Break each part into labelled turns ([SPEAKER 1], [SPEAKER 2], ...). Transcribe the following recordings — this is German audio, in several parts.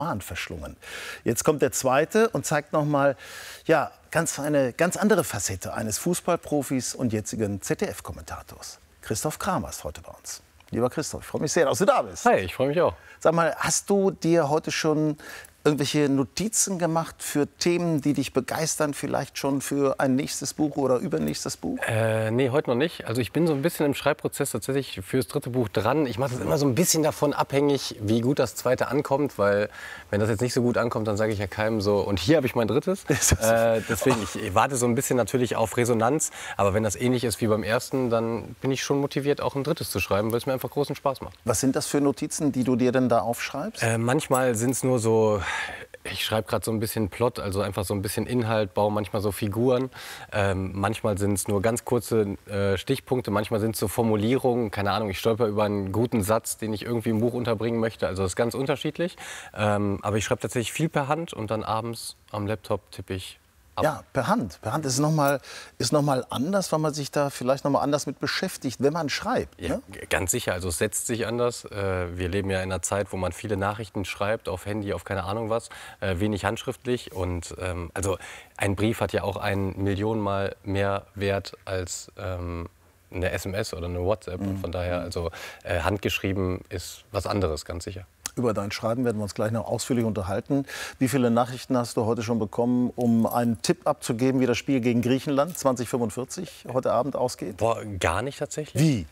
[SPEAKER 1] Roman verschlungen. Jetzt kommt der zweite und zeigt nochmal ja, eine ganz andere Facette eines Fußballprofis und jetzigen ZDF-Kommentators. Christoph Kramer ist heute bei uns. Lieber Christoph, ich freue mich sehr, dass du da bist.
[SPEAKER 2] Hi, ich freue mich auch.
[SPEAKER 1] Sag mal, hast du dir heute schon irgendwelche Notizen gemacht für Themen, die dich begeistern, vielleicht schon für ein nächstes Buch oder übernächstes Buch?
[SPEAKER 2] Nee, heute noch nicht. Also ich bin so ein bisschen im Schreibprozess tatsächlich fürs dritte Buch dran. Ich mache das immer so ein bisschen davon abhängig, wie gut das zweite ankommt, weil wenn das jetzt nicht so gut ankommt, dann sage ich ja keinem so, und hier habe ich mein drittes. Deswegen, ich warte so ein bisschen natürlich auf Resonanz, aber wenn das ähnlich ist wie beim ersten, dann bin ich schon motiviert, auch ein drittes zu schreiben, weil es mir einfach großen Spaß macht.
[SPEAKER 1] Was sind das für Notizen, die du dir denn da aufschreibst?
[SPEAKER 2] Manchmal sind es nur so, ich schreibe gerade so ein bisschen Plot, also einfach so ein bisschen Inhalt, baue manchmal so Figuren. Manchmal sind es nur ganz kurze Stichpunkte, manchmal sind es so Formulierungen. Keine Ahnung, ich stolper über einen guten Satz, den ich irgendwie im Buch unterbringen möchte. Also das ist ganz unterschiedlich. Aber ich schreibe tatsächlich viel per Hand und dann abends am Laptop tippe ich ab.
[SPEAKER 1] Ja, per Hand. Per Hand ist noch mal anders, weil man sich da vielleicht noch mal anders mit beschäftigt, wenn man schreibt.
[SPEAKER 2] Ja,
[SPEAKER 1] ne?
[SPEAKER 2] Ganz sicher. Also es setzt sich anders. Wir leben ja in einer Zeit, wo man viele Nachrichten schreibt, auf Handy, auf keine Ahnung was, wenig handschriftlich. Und also ein Brief hat ja auch 1 Millionenmal mehr Wert als eine SMS oder eine WhatsApp. Und von daher, also handgeschrieben ist was anderes, ganz sicher.
[SPEAKER 1] Über dein Schreiben werden wir uns gleich noch ausführlich unterhalten. Wie viele Nachrichten hast du heute schon bekommen, um einen Tipp abzugeben, wie das Spiel gegen Griechenland 2045 heute Abend ausgeht?
[SPEAKER 2] Boah, gar nicht tatsächlich.
[SPEAKER 1] Wie?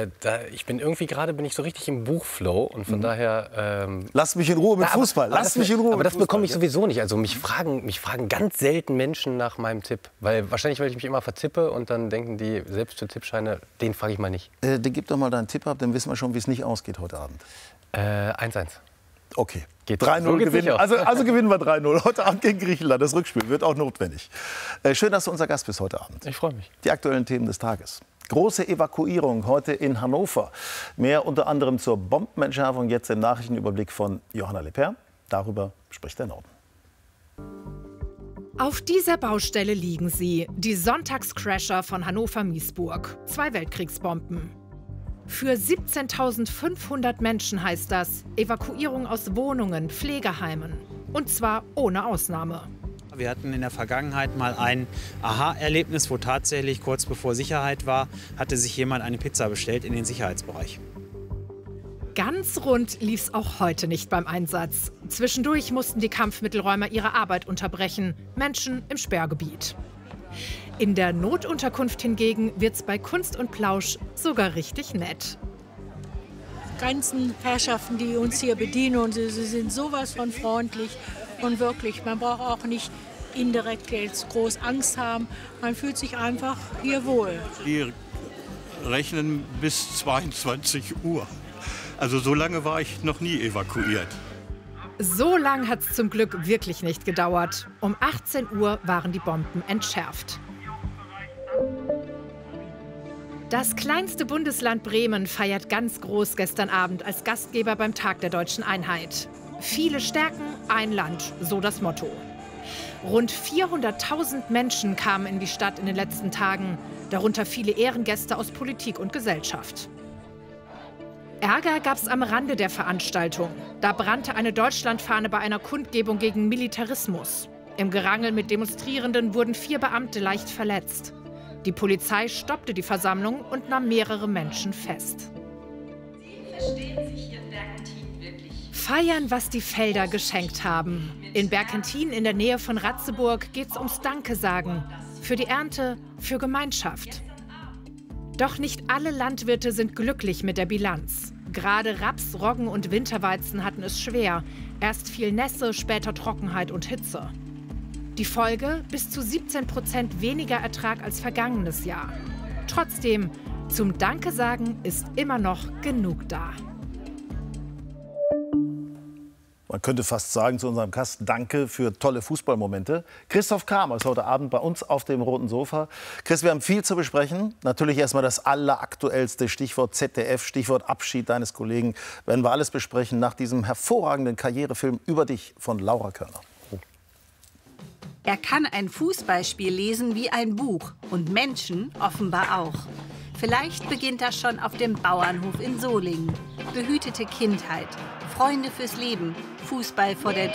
[SPEAKER 2] Ich bin irgendwie gerade so richtig im Buchflow und von daher.
[SPEAKER 1] Lass mich in Ruhe mit Fußball. Lass mich in Ruhe.
[SPEAKER 2] Aber das bekomme ich sowieso nicht. Also mich fragen ganz selten Menschen nach meinem Tipp, weil ich mich immer vertippe und dann denken die selbst für Tippscheine, den frage ich mal nicht.
[SPEAKER 1] Gib doch mal deinen Tipp ab, dann wissen wir schon, wie es nicht ausgeht heute Abend.
[SPEAKER 2] 1-1.
[SPEAKER 1] Okay.
[SPEAKER 2] 3-0
[SPEAKER 1] so gewinnen. Also gewinnen wir 3-0. Heute Abend gegen Griechenland. Das Rückspiel wird auch notwendig. Schön, dass du unser Gast bist heute Abend.
[SPEAKER 2] Ich freue mich.
[SPEAKER 1] Die aktuellen Themen des Tages. Große Evakuierung heute in Hannover. Mehr unter anderem zur Bombenentschärfung jetzt im Nachrichtenüberblick von Johanna Lepper. Darüber spricht der Norden.
[SPEAKER 3] Auf dieser Baustelle liegen sie, die Sonntagscrasher von Hannover-Miesburg. 2 Weltkriegsbomben. Für 17.500 Menschen heißt das Evakuierung aus Wohnungen, Pflegeheimen. Und zwar ohne Ausnahme.
[SPEAKER 4] Wir hatten in der Vergangenheit mal ein Aha-Erlebnis, wo tatsächlich kurz bevor Sicherheit war, hatte sich jemand eine Pizza bestellt in den Sicherheitsbereich.
[SPEAKER 3] Ganz rund lief es auch heute nicht beim Einsatz. Zwischendurch mussten die Kampfmittelräumer ihre Arbeit unterbrechen. Menschen im Sperrgebiet. In der Notunterkunft hingegen wird's bei Kunst und Plausch sogar richtig nett.
[SPEAKER 5] Die ganzen Herrschaften, die uns hier bedienen, und sie sind sowas von freundlich und wirklich, man braucht auch nicht indirekt jetzt groß Angst haben. Man fühlt sich einfach hier wohl.
[SPEAKER 6] Wir rechnen bis 22 Uhr. Also so lange war ich noch nie evakuiert.
[SPEAKER 3] So lang hat's zum Glück wirklich nicht gedauert. Um 18 Uhr waren die Bomben entschärft. Das kleinste Bundesland Bremen feiert ganz groß gestern Abend als Gastgeber beim Tag der Deutschen Einheit. Viele Stärken, ein Land, so das Motto. Rund 400.000 Menschen kamen in die Stadt in den letzten Tagen, darunter viele Ehrengäste aus Politik und Gesellschaft. Ärger gab es am Rande der Veranstaltung. Da brannte eine Deutschlandfahne bei einer Kundgebung gegen Militarismus. Im Gerangel mit Demonstrierenden wurden 4 Beamte leicht verletzt. Die Polizei stoppte die Versammlung und nahm mehrere Menschen fest.
[SPEAKER 7] Sie verstehen sich hier in Bergentin wirklich.
[SPEAKER 3] Feiern, was die Felder geschenkt haben. In Bergentin in der Nähe von Ratzeburg geht es ums Danke sagen. Für die Ernte, für Gemeinschaft. Doch nicht alle Landwirte sind glücklich mit der Bilanz. Gerade Raps, Roggen und Winterweizen hatten es schwer. Erst viel Nässe, später Trockenheit und Hitze. Die Folge: bis zu 17% weniger Ertrag als vergangenes Jahr. Trotzdem, zum Danke sagen ist immer noch genug da.
[SPEAKER 1] Man könnte fast sagen zu unserem Gast, danke für tolle Fußballmomente. Christoph Kramer ist heute Abend bei uns auf dem roten Sofa. Chris, wir haben viel zu besprechen. Natürlich erstmal das alleraktuellste Stichwort ZDF, Stichwort Abschied deines Kollegen. Werden wir alles besprechen nach diesem hervorragenden Karrierefilm über dich von Laura Körner.
[SPEAKER 8] Er kann ein Fußballspiel lesen wie ein Buch und Menschen offenbar auch. Vielleicht beginnt das schon auf dem Bauernhof in Solingen. Behütete Kindheit, Freunde fürs Leben. Fußball vor der